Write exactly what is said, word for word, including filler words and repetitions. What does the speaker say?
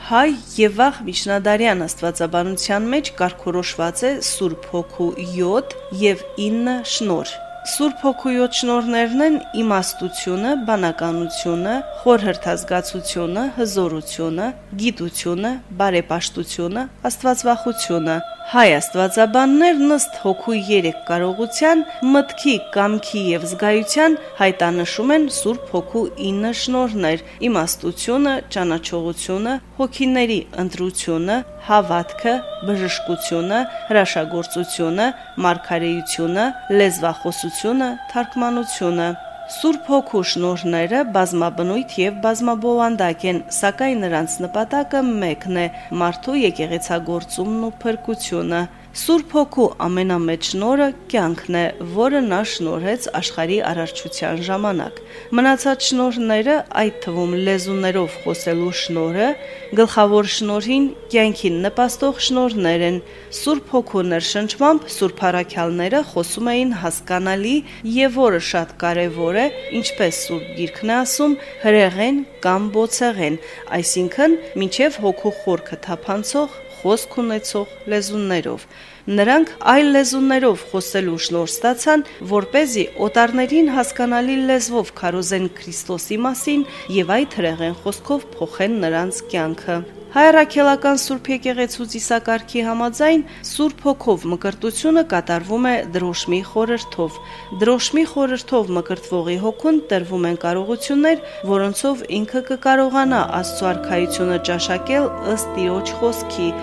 Հայ եւ վաղ միջնադարյան աստվածաբանության մեջ կարգորոշված է Սուրբ Հոգու յոթ եւ ինը շնորհ։ Սուրբ Հոգու յոթ շնորհներն են իմաստությունը, բանականությունը, խորհրդազգացությունը, հզորությունը, գիտությունը, բարեպաշտությունը, աստվածվախությունը։ Հայ աստվածաբաններն ըստ Հոգու երեք կարողության, մտքի, կամքի եւ զգայության հայտանշում են Սուրբ Հոգու ինը շնորհներ՝ իմաստությունը, ճանաչողությունը, հոգիների ընտրությունը, հավատքը, բժշկությունը, հրաշագործությունը, մարգարեությունը, լեզվախոսությունը, թարգմանությունը։ Սուրբ Հոգու շնորհները բազմաբնույթ եւ բազմաբովանդակ են, սակայն նրանց նպատակը մեկն է՝ մարդու եկեղեցագործումն ու փրկությունը։ Սուրբ Հոգու ամենամեծ շնորհը կյանքն է, որը նա շնորհեց աշխարհի արարչության ժամանակ։ Մնացած շնորհները, այդ թվում լեզուներով խոսելու շնորհը, գլխավոր շնորհին կյանքին նպաստող շնորհներ են։ Սուրբ Հոգու ներշնչմամբ Սուրբ առաքյալները խոսում էին հասկանալի եւ որը շատ կարեւոր է, ինչպես Սուրբ Գիրքն է ասում, հրեղեն կամ բոցեղեն, այսինքն մինչեւ հոգու խորքը թափանցող խոսք ունեցող լեզուներով։ Նրանք այլ լեզուներով խոսելու շնորհ ստացան, որպեսզի օտարներին հասկանալի լեզվով քարոզեն Քրիստոսի մասին եւ այդ հրեղեն խոսքով փոխեն նրանց կյանքը։ Հայ առաքելական Սուրբ եկեղեցու ծիսակարգի համաձայն Սուրբ Հոգով մկրտությունը կատարվում է դրոշմի խորհրդով։ Դրոշմի խորհրդով մկրտվողի հոգուն տրվում են կարողություններ, որոնցով ինքը կկարողանա Աստծո արքայությունը ճաշակել ըստ Տիրոջ խոսքի,